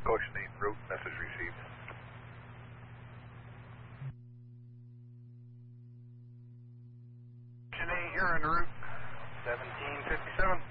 Caution 8, route, message received. Caution 8, you're en route. 1757.